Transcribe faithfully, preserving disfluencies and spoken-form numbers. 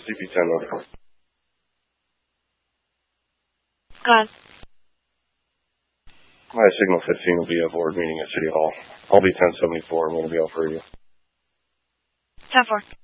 C P ten loader. Gone. My Signal fifteen will be a board meeting at City Hall. I'll be ten seventy-four. I'm going to be out for you. ten four.